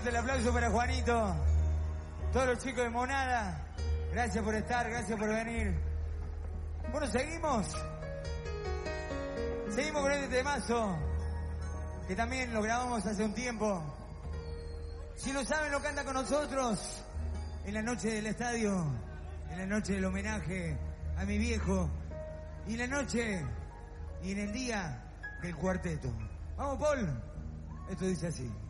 el aplauso para Juanito. Todos los chicos de Monada, gracias por estar, gracias por venir. Bueno, seguimos con este temazo, que también lo grabamos hace un tiempo. Si lo saben, lo canta con nosotros en la noche del estadio, en la noche del homenaje a mi viejo, y en la noche y en el día del cuarteto. Vamos, Paul. Esto dice así.